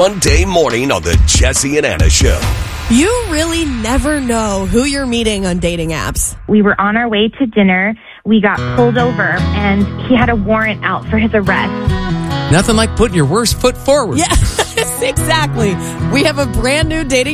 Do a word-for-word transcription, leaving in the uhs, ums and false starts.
Monday morning on the Jesse and Anna Show. You really never know who you're meeting on dating apps. We were on our way to dinner. We got pulled over, and he had a warrant out for his arrest. Nothing like putting your worst foot forward. Yeah, exactly. We have a brand new dating